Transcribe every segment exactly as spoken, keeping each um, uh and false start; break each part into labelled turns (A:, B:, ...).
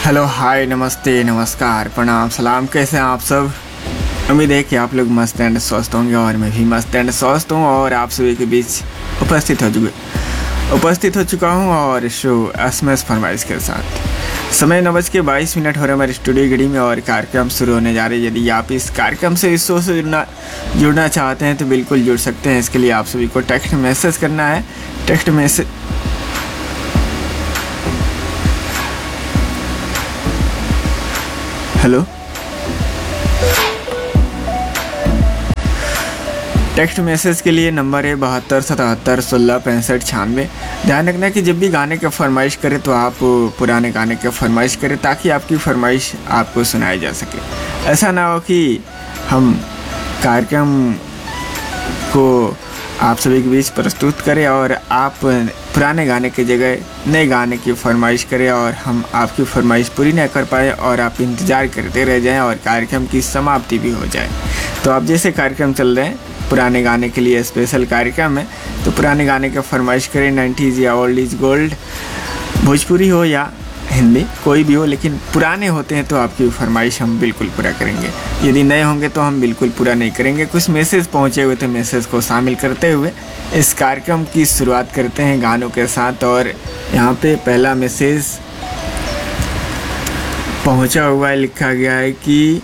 A: Hello, हाय, नमस्ते, नमस्कार, प्रणाम, सलाम। कैसे हैं आप सब? उम्मीद है कि आप लोग मस्त एंड स्वस्थ होंगे और मैं भी मस्त एंड स्वस्थ हूँ और आप सभी के बीच उपस्थित हो चुके उपस्थित हो चुका हूँ और शो एसएमएस फरमाइश के साथ। समय नौ बज के बाईस मिनट हो रहे हमारे स्टूडियो घड़ी में और कार्यक्रम शुरू होने जा रहे हैं। यदि आप इस कार्यक्रम से इस शो से जुड़ना जुड़ना चाहते हैं तो बिल्कुल जुड़ सकते हैं। इसके लिए आप सभी को टेक्स्ट मैसेज करना है। Text message hello text message के लिए नंबर है बहत्तर सतहत्तर सोलह पैंसठ छियानवे। ध्यान रखना कि जब भी गाने के फरमाइश करें तो आप पुराने गाने के फरमाइश करें ताकि आपकी फरमाइश आपको सुनाई जा सके। ऐसा ना हो कि हम कार्यक्रम को आप सभी के बीच प्रस्तुत करें और आप पुराने गाने की जगह नए गाने की फरमाइश करें और हम आपकी फरमाइश पूरी न कर पाए और आप इंतज़ार करते रह जाएं और कार्यक्रम की समाप्ति भी हो जाए। तो आप जैसे कार्यक्रम चल रहे हैं, पुराने गाने के लिए स्पेशल कार्यक्रम है, तो पुराने गाने का फरमाइश करें। नाइन्टीज़ या ओल्ड इज़ गोल्ड, भोजपुरी हो या हिंदी, कोई भी हो, लेकिन पुराने होते हैं तो आपकी फरमाइश हम बिल्कुल पूरा करेंगे। यदि नए होंगे तो हम बिल्कुल पूरा नहीं करेंगे। कुछ मैसेज पहुंचे हुए थे, मैसेज को शामिल करते हुए इस कार्यक्रम की शुरुआत करते हैं गानों के साथ। और यहाँ पे पहला मैसेज पहुंचा हुआ है, लिखा गया है कि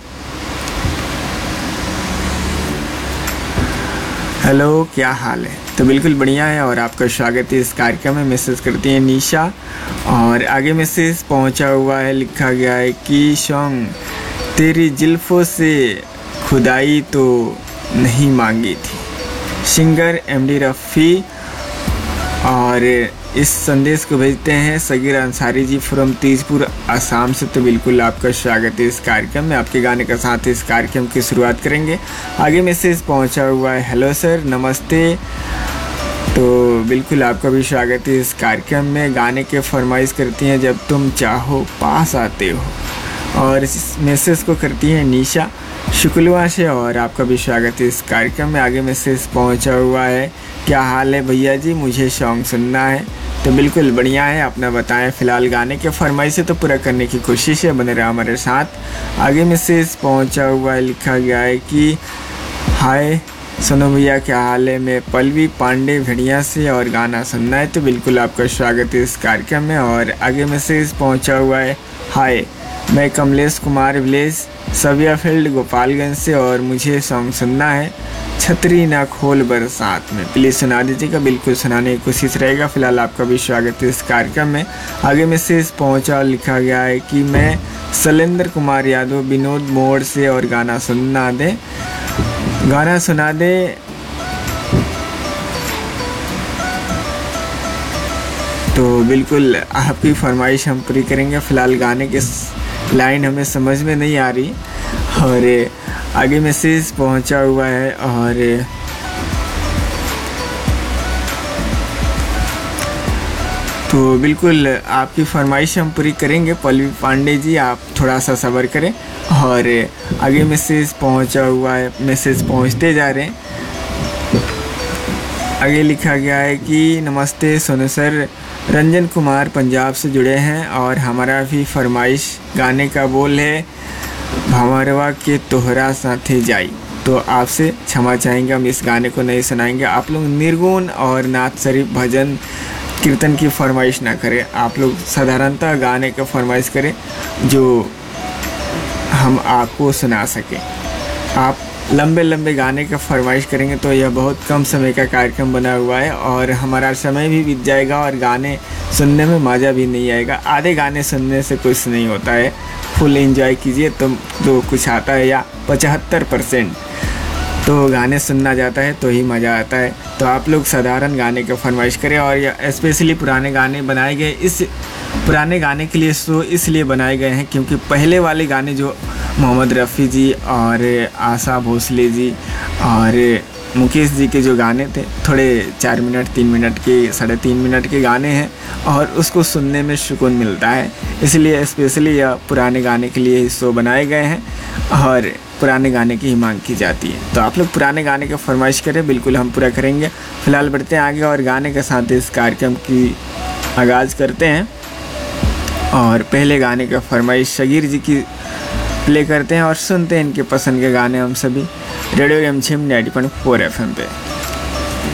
A: हेलो, क्या हाल है? तो बिल्कुल बढ़िया है और आपका स्वागत है इस कार्यक्रम में। मैसेज करती है निशा। और आगे मैसेज पहुंचा हुआ है, लिखा गया है कि सॉन्ग तेरी जुल्फों से खुदाई तो नहीं मांगी थी, सिंगर एमडी रफ़ी। और इस संदेश को भेजते हैं सगीर अंसारी जी फ्रॉम तीजपुर आसाम से। तो बिल्कुल आपका स्वागत है इस कार्यक्रम में। आपके गाने के साथ इस कार्यक्रम की शुरुआत करेंगे। आगे मैसेज पहुंचा हुआ है, हेलो सर, नमस्ते। तो बिल्कुल आपका भी स्वागत है इस कार्यक्रम में। गाने के फरमाइश करती हैं जब तुम चाहो पास आते हो। और इस मैसेज को करती हैं निशा शुक्लवा से और आपका भी स्वागत है इस कार्यक्रम में। आगे मैसेज पहुंचा हुआ है, क्या हाल है भैया जी, मुझे सॉन्ग सुनना है। तो बिल्कुल बढ़िया है, अपना बताएं। फ़िलहाल गाने के फरमाइश से तो पूरा करने की कोशिश है, बने रहा हमारे साथ। आगे मैसेज पहुंचा हुआ है, लिखा गया है कि हाय सुनो भैया, क्या हाल है? मैं पल्लवी पांडे भेड़िया से और गाना सुनना है। तो बिल्कुल आपका स्वागत है इस कार्यक्रम में। और आगे मैसेज पहुंचा हुआ है, हाय मैं कमलेश कुमार विलेज सविया फील्ड गोपालगंज से और मुझे सॉन्ग सुनना है छतरी ना खोल बरसात में। प्लीज़ सुना दीजिएगा। बिल्कुल सुनाने की कोशिश रहेगा। फिलहाल आपका भी स्वागत है इस कार्यक्रम में। आगे मैसेज पहुंचा, लिखा गया है कि मैं शैलेंद्र कुमार यादव विनोद मोड़ से और गाना सुनना दे गाना सुना दे तो बिल्कुल आपकी फरमाइश हम पूरी करेंगे। फ़िलहाल गाने के लाइन हमें समझ में नहीं आ रही। और आगे मैसेज पहुंचा हुआ है और तो बिल्कुल आपकी फरमाइश हम पूरी करेंगे। पल्लवी पांडे जी, आप थोड़ा सा सब्र करें। और आगे मैसेज पहुंचा हुआ है, मैसेज पहुंचते जा रहे हैं। आगे लिखा गया है कि नमस्ते सोनू सर, रंजन कुमार पंजाब से जुड़े हैं और हमारा भी फरमाइश गाने का बोल है भंवरवा के तोहरा साथे जाई। तो आपसे क्षमा चाहेंगे, हम इस गाने को नहीं सुनाएंगे। आप लोग निर्गुण और नाथ शरीफ भजन कीर्तन की फरमाइश ना करें। आप लोग साधारणतः गाने का फरमाइश करें जो हम आपको सुना सकें। आप लंबे लंबे गाने का फरमाइश करेंगे तो यह बहुत कम समय का कार्यक्रम बना हुआ है और हमारा समय भी बीत जाएगा और गाने सुनने में मज़ा भी नहीं आएगा। आधे गाने सुनने से कुछ नहीं होता है, फुल एंजॉय कीजिए तो तो कुछ आता है, या पचहत्तर परसेंट तो गाने सुनना जाता है तो ही मज़ा आता है। तो आप लोग साधारण गाने का फरमाइश करें। और स्पेशली पुराने गाने बनाए गए, इस पुराने गाने के लिए शो इसलिए बनाए गए हैं क्योंकि पहले वाले गाने जो मोहम्मद रफ़ी जी और आशा भोसले जी और मुकेश जी के जो गाने थे, थोड़े चार मिनट तीन मिनट के साढ़े तीन मिनट के गाने हैं और उसको सुनने में सुकून मिलता है। इसलिए स्पेशली यह पुराने गाने के लिए शो बनाए गए हैं और पुराने गाने की ही मांग की जाती है। तो आप लोग पुराने गाने का फरमाइश करें, बिल्कुल हम पूरा करेंगे। फ़िलहाल बढ़ते हैं आगे और गाने के साथ इस कार्यक्रम की आगाज़ करते हैं। और पहले गाने का फरमाइश शगीर जी की प्ले करते हैं और सुनते हैं इनके पसंद के गाने हम सभी रेडियो रिमझिम ninety point four F M पे।